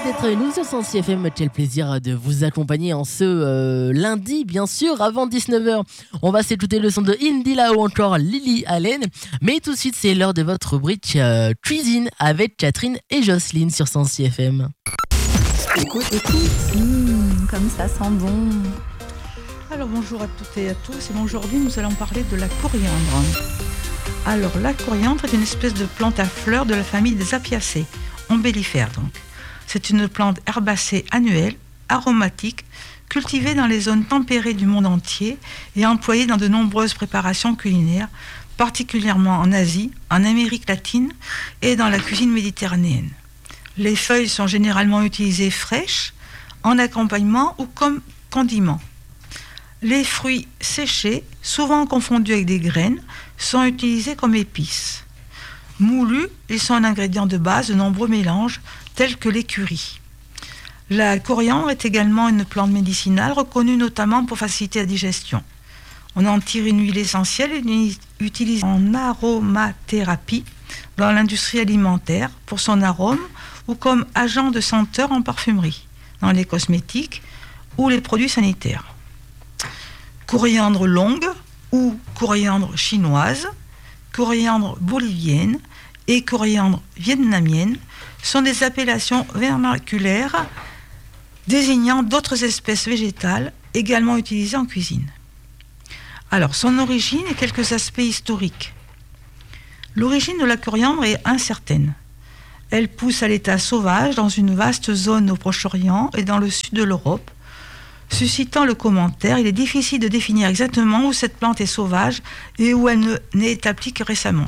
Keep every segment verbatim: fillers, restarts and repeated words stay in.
d'être avec nous sur cent six F M. Quel plaisir de vous accompagner en ce euh, lundi, bien sûr, avant dix-neuf heures. On va s'écouter le son de Indila ou encore Lily Allen. Mais tout de suite, c'est l'heure de votre rubrique euh, cuisine avec Catherine et Jocelyne sur cent six F M. Écoute, écoute. Mmh, comme ça sent bon. Alors bonjour à toutes et à tous. Et aujourd'hui, nous allons parler de la coriandre. Alors, la coriandre est une espèce de plante à fleurs de la famille des Apiacées, ombellifères donc. C'est une plante herbacée annuelle, aromatique, cultivée dans les zones tempérées du monde entier et employée dans de nombreuses préparations culinaires, particulièrement en Asie, en Amérique latine et dans la cuisine méditerranéenne. Les feuilles sont généralement utilisées fraîches, en accompagnement ou comme condiment. Les fruits séchés, souvent confondus avec des graines, sont utilisés comme épices. Moulus, ils sont un ingrédient de base de nombreux mélanges, tels que les currys. La coriandre est également une plante médicinale reconnue notamment pour faciliter la digestion. On en tire une huile essentielle utilisée en aromathérapie dans l'industrie alimentaire pour son arôme ou comme agent de senteur en parfumerie, dans les cosmétiques ou les produits sanitaires. Coriandre longue ou coriandre chinoise, coriandre bolivienne et coriandre vietnamienne sont des appellations vernaculaires désignant d'autres espèces végétales également utilisées en cuisine. Alors, son origine et quelques aspects historiques. L'origine de la coriandre est incertaine. Elle pousse à l'état sauvage dans une vaste zone au Proche-Orient et dans le sud de l'Europe. Suscitant le commentaire, il est difficile de définir exactement où cette plante est sauvage et où elle ne, n'est établie que récemment.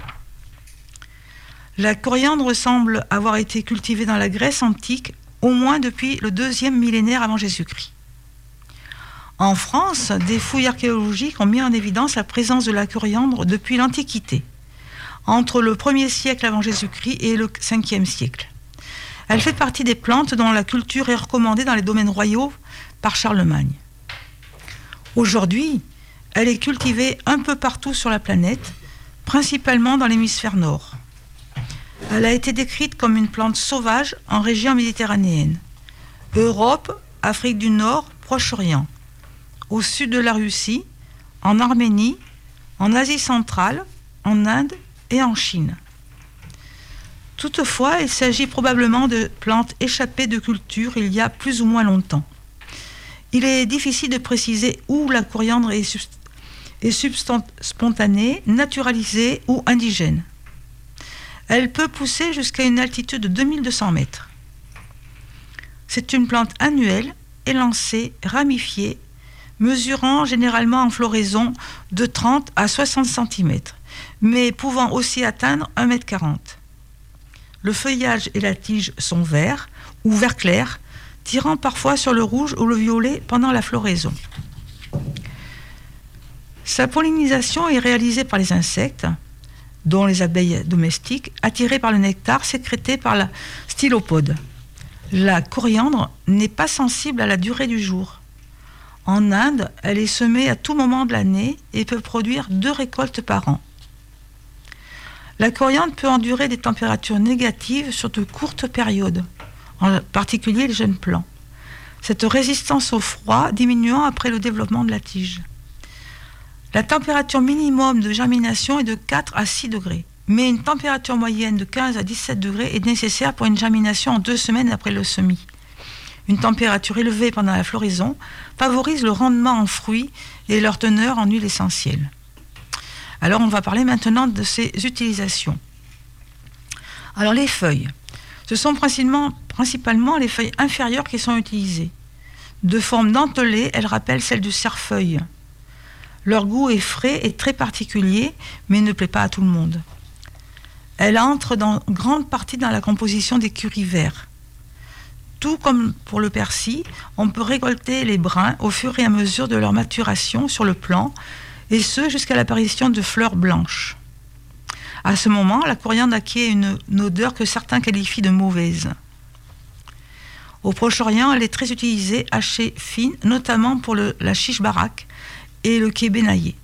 La coriandre semble avoir été cultivée dans la Grèce antique au moins depuis le deuxième millénaire avant Jésus-Christ. En France, des fouilles archéologiques ont mis en évidence la présence de la coriandre depuis l'Antiquité, entre le premier siècle avant Jésus-Christ et le cinquième siècle. Elle fait partie des plantes dont la culture est recommandée dans les domaines royaux par Charlemagne. Aujourd'hui, elle est cultivée un peu partout sur la planète, principalement dans l'hémisphère nord. Elle a été décrite comme une plante sauvage en région méditerranéenne. Europe, Afrique du Nord, Proche-Orient. Au sud de la Russie, en Arménie, en Asie centrale, en Inde et en Chine. Toutefois, il s'agit probablement de plantes échappées de culture il y a plus ou moins longtemps. Il est difficile de préciser où la coriandre est, subst- est substant- spontanée, naturalisée ou indigène. Elle peut pousser jusqu'à une altitude de deux mille deux cents mètres. C'est une plante annuelle, élancée, ramifiée, mesurant généralement en floraison de trente à soixante centimètres, mais pouvant aussi atteindre un mètre quarante. Le feuillage et la tige sont verts ou vert clair, tirant parfois sur le rouge ou le violet pendant la floraison. Sa pollinisation est réalisée par les insectes, dont les abeilles domestiques, attirées par le nectar sécrété par la stylopode. La coriandre n'est pas sensible à la durée du jour. En Inde, elle est semée à tout moment de l'année et peut produire deux récoltes par an. La coriandre peut endurer des températures négatives sur de courtes périodes, en particulier les jeunes plants. Cette résistance au froid diminuant après le développement de la tige. La température minimum de germination est de quatre à six degrés, mais une température moyenne de quinze à dix-sept degrés est nécessaire pour une germination en deux semaines après le semis. Une température élevée pendant la floraison favorise le rendement en fruits et leur teneur en huile essentielle. Alors on va parler maintenant de ses utilisations. Alors les feuilles. Ce sont principalement, principalement les feuilles inférieures qui sont utilisées. De forme dentelée, elles rappellent celles du cerfeuil. Leur goût est frais et très particulier, mais ne plaît pas à tout le monde. Elles entrent dans grande partie dans la composition des currys verts. Tout comme pour le persil, on peut récolter les brins au fur et à mesure de leur maturation sur le plant, et ce jusqu'à l'apparition de fleurs blanches. À ce moment, la coriandre acquiert une, une odeur que certains qualifient de mauvaise. Au Proche-Orient, elle est très utilisée, hachée fine, notamment pour le, la chiche barak et le kébenaïé.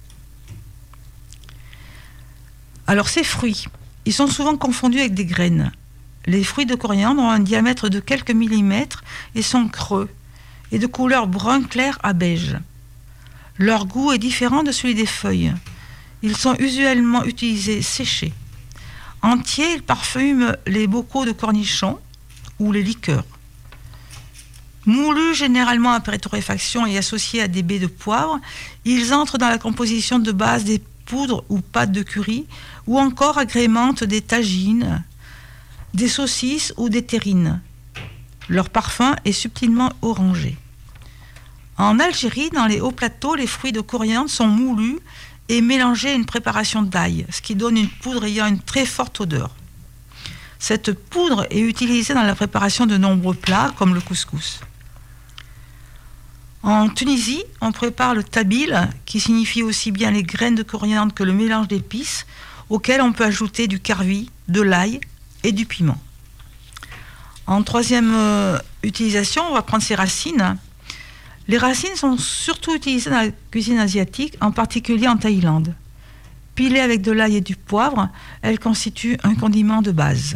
Alors ces fruits, ils sont souvent confondus avec des graines. Les fruits de coriandre ont un diamètre de quelques millimètres et sont creux et de couleur brun clair à beige. Leur goût est différent de celui des feuilles. Ils sont usuellement utilisés séchés. Entiers, ils parfument les bocaux de cornichons ou les liqueurs. Moulus généralement après torréfaction et associés à des baies de poivre, ils entrent dans la composition de base des poudres ou pâtes de curry ou encore agrémentent des tagines, des saucisses ou des terrines. Leur parfum est subtilement orangé. En Algérie, dans les hauts plateaux, les fruits de coriandre sont moulus et mélangés à une préparation d'ail, ce qui donne une poudre ayant une très forte odeur. Cette poudre est utilisée dans la préparation de nombreux plats, comme le couscous. En Tunisie, on prépare le tabil, qui signifie aussi bien les graines de coriandre que le mélange d'épices, auquel on peut ajouter du karvi, de l'ail et du piment. En troisième euh, utilisation, on va prendre ses racines. Les racines sont surtout utilisées dans la cuisine asiatique, en particulier en Thaïlande. Pilées avec de l'ail et du poivre, elles constituent un condiment de base.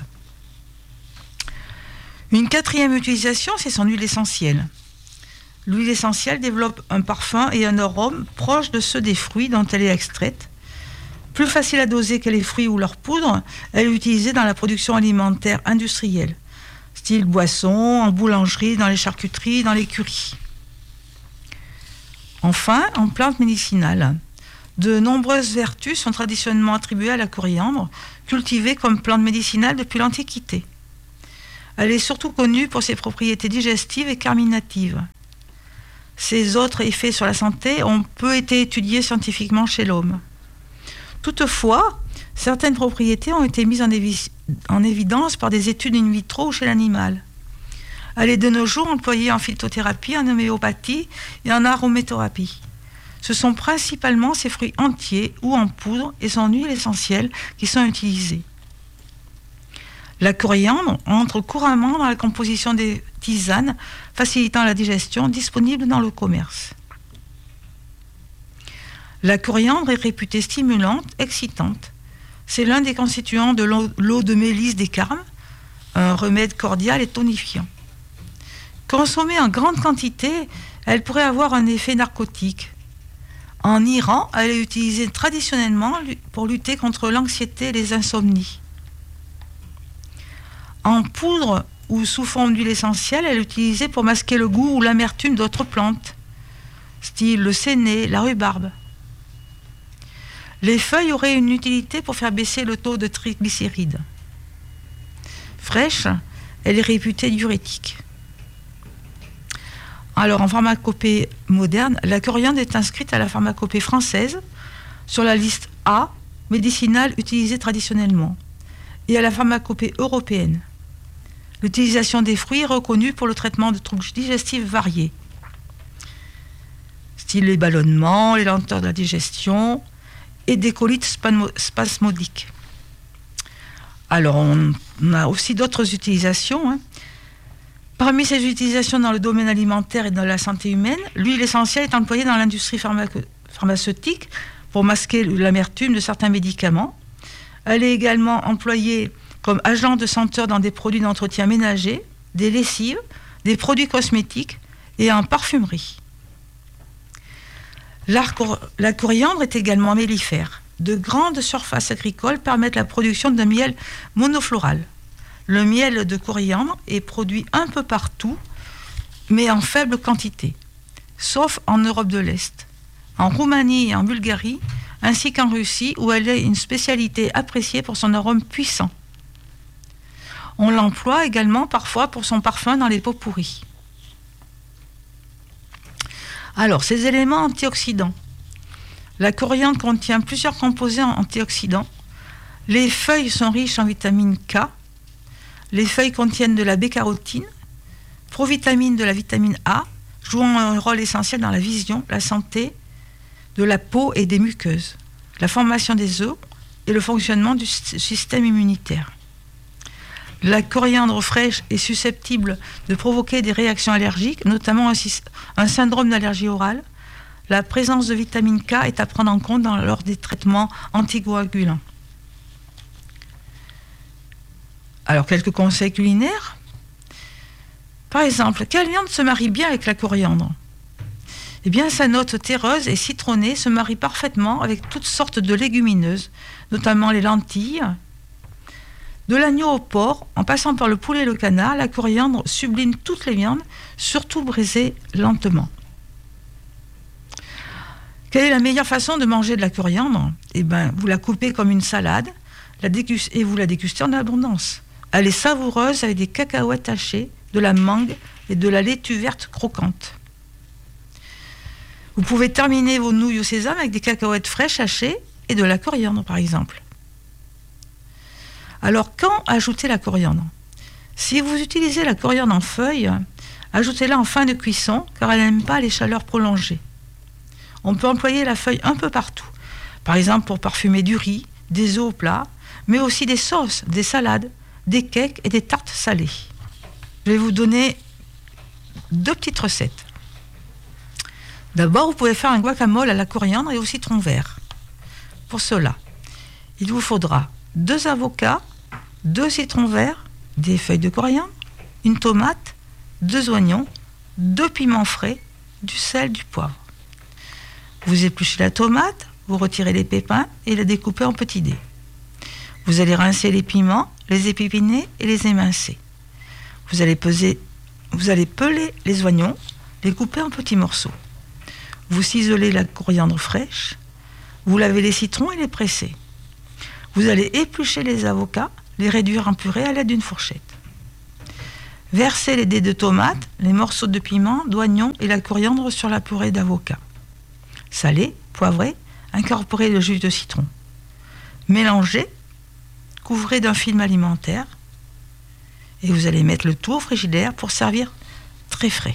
Une quatrième utilisation, c'est son huile essentielle. L'huile essentielle développe un parfum et un arôme proches de ceux des fruits dont elle est extraite. Plus facile à doser que les fruits ou leur poudre, elle est utilisée dans la production alimentaire industrielle, style boisson, en boulangerie, dans les charcuteries, dans les currys. Enfin, en plante médicinale, de nombreuses vertus sont traditionnellement attribuées à la coriandre, cultivée comme plante médicinale depuis l'Antiquité. Elle est surtout connue pour ses propriétés digestives et carminatives. Ses autres effets sur la santé ont peu été étudiés scientifiquement chez l'homme. Toutefois, certaines propriétés ont été mises en, évi- en évidence par des études in vitro ou chez l'animal. Elle est de nos jours employée en phytothérapie, en homéopathie et en aromathérapie. Ce sont principalement ses fruits entiers ou en poudre et son huile essentielle qui sont utilisés. La coriandre entre couramment dans la composition des tisanes, facilitant la digestion, disponibles dans le commerce. La coriandre est réputée stimulante, excitante. C'est l'un des constituants de l'eau, l'eau de mélisse des Carmes, un remède cordial et tonifiant. Consommée en grande quantité, elle pourrait avoir un effet narcotique. En Iran, elle est utilisée traditionnellement pour lutter contre l'anxiété et les insomnies. En poudre ou sous forme d'huile essentielle, elle est utilisée pour masquer le goût ou l'amertume d'autres plantes, style le séné, la rhubarbe. Les feuilles auraient une utilité pour faire baisser le taux de triglycérides. Fraîche, elle est réputée diurétique. Alors, en pharmacopée moderne, la coriandre est inscrite à la pharmacopée française sur la liste A, médicinale utilisée traditionnellement, et à la pharmacopée européenne. L'utilisation des fruits est reconnue pour le traitement de troubles digestifs variés, style les ballonnements, les lenteurs de la digestion et des colites spasmodiques. Alors, on a aussi d'autres utilisations, hein. Parmi ces utilisations dans le domaine alimentaire et dans la santé humaine, l'huile essentielle est employée dans l'industrie pharmaco- pharmaceutique pour masquer l'amertume de certains médicaments. Elle est également employée comme agent de senteur dans des produits d'entretien ménager, des lessives, des produits cosmétiques et en parfumerie. Cor- la coriandre est également mellifère. De grandes surfaces agricoles permettent la production d'un miel monofloral. Le miel de coriandre est produit un peu partout, mais en faible quantité, sauf en Europe de l'Est, en Roumanie et en Bulgarie, ainsi qu'en Russie, où elle est une spécialité appréciée pour son arôme puissant. On l'emploie également parfois pour son parfum dans les pots pourris. Alors, ces éléments antioxydants. La coriandre contient plusieurs composés antioxydants. Les feuilles sont riches en vitamine K. Les feuilles contiennent de la bêta-carotène, provitamine de la vitamine A, jouant un rôle essentiel dans la vision, la santé de la peau et des muqueuses, la formation des os et le fonctionnement du système immunitaire. La coriandre fraîche est susceptible de provoquer des réactions allergiques, notamment un, un syndrome d'allergie orale. La présence de vitamine K est à prendre en compte dans, lors des traitements anticoagulants. Alors, quelques conseils culinaires. Par exemple, quelle viande se marie bien avec la coriandre? Eh bien, sa note terreuse et citronnée se marie parfaitement avec toutes sortes de légumineuses, notamment les lentilles. De l'agneau au porc, en passant par le poulet et le canard, la coriandre sublime toutes les viandes, surtout braisées lentement. Quelle est la meilleure façon de manger de la coriandre? Eh bien, vous la coupez comme une salade la dégus- et vous la dégustez en abondance. Elle est savoureuse avec des cacahuètes hachées, de la mangue et de la laitue verte croquante. Vous pouvez terminer vos nouilles au sésame avec des cacahuètes fraîches hachées et de la coriandre, par exemple. Alors, quand ajouter la coriandre? Si vous utilisez la coriandre en feuilles, ajoutez-la en fin de cuisson, car elle n'aime pas les chaleurs prolongées. On peut employer la feuille un peu partout, par exemple pour parfumer du riz, des œufs au plat, mais aussi des sauces, des salades, des cakes et des tartes salées. Je vais vous donner deux petites recettes. D'abord, vous pouvez faire un guacamole à la coriandre et au citron vert. Pour cela, il vous faudra deux avocats, deux citrons verts, des feuilles de coriandre, une tomate, deux oignons, deux piments frais, du sel, du poivre. Vous épluchez la tomate, vous retirez les pépins et la découpez en petits dés. Vous allez rincer les piments, les épipiner et les émincer. Vous allez peser, vous allez peler les oignons, les couper en petits morceaux. Vous ciselez la coriandre fraîche, vous lavez les citrons et les pressez. Vous allez éplucher les avocats, les réduire en purée à l'aide d'une fourchette. Versez les dés de tomates, les morceaux de piment, d'oignons et la coriandre sur la purée d'avocat. Salez, poivrez, incorporez le jus de citron. Mélangez, couvrez d'un film alimentaire et vous allez mettre le tout au frigidaire pour servir très frais.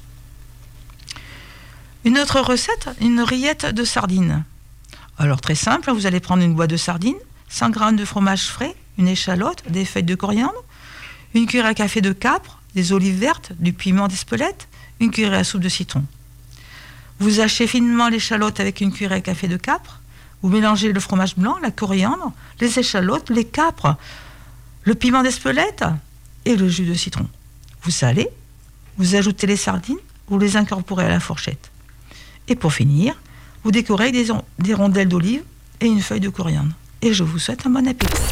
Une autre recette, une rillette de sardines. Alors très simple, vous allez prendre une boîte de sardines, cent grammes de fromage frais, une échalote, des feuilles de coriandre, une cuillère à café de capre, des olives vertes, du piment d'Espelette, une cuillère à soupe de citron. Vous hachez finement l'échalote avec une cuillère à café de capre, vous mélangez le fromage blanc, la coriandre, les échalotes, les capres, le piment d'Espelette et le jus de citron. Vous salez, vous ajoutez les sardines, vous les incorporez à la fourchette. Et pour finir, vous décorez avec des, des rondelles d'olive et une feuille de coriandre. Et je vous souhaite un bon appétit.